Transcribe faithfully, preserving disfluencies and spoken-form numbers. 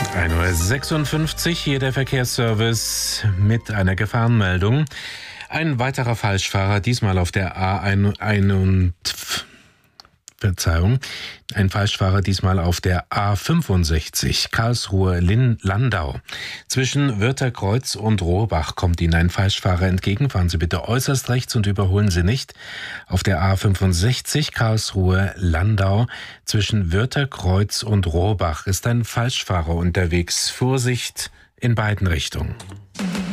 ein Uhr sechsundfünfzig, hier der Verkehrsservice mit einer Gefahrenmeldung. Ein weiterer Falschfahrer, diesmal auf der A eins, Verzeihung, ein Falschfahrer diesmal auf der A fünfundsechzig, Karlsruhe-Landau. Zwischen Wörtherkreuz und Rohrbach kommt Ihnen ein Falschfahrer entgegen. Fahren Sie bitte äußerst rechts und überholen Sie nicht. Auf der A fünfundsechzig, Karlsruhe-Landau, zwischen Wörtherkreuz und Rohrbach ist ein Falschfahrer unterwegs. Vorsicht in beiden Richtungen.